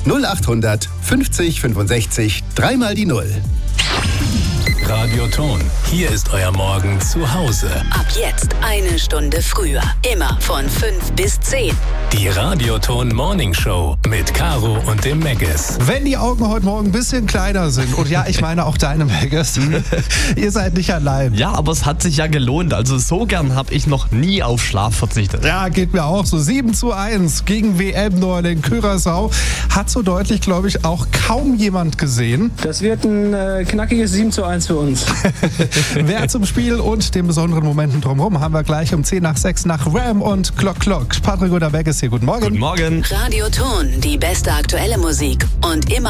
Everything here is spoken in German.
0800 50 65 3 die 0. Radioton, hier ist euer Morgen zu Hause. Ab jetzt 1 Stunde früher. Immer von 5 bis 10. Die Radioton Morning Show mit Caro und dem Meggis. Wenn die Augen heute Morgen ein bisschen kleiner sind, und ja, ich meine auch deine Meggis, ihr seid nicht allein. Ja, aber es hat sich ja gelohnt. Also so gern habe ich noch nie auf Schlaf verzichtet. Ja, geht mir auch so. 7:1 gegen WM-Neuling Curaçao. Hat so deutlich, glaube ich, auch kaum jemand gesehen. Das wird ein knackiges 7:1 für uns. Wer zum Spiel und den besonderen Momenten drumherum haben wir gleich um 5:10 nach Ram und Clock. Patrick oder Meggis hier. Guten Morgen. Guten Morgen. Radioton, die beste aktuelle Musik. Und immer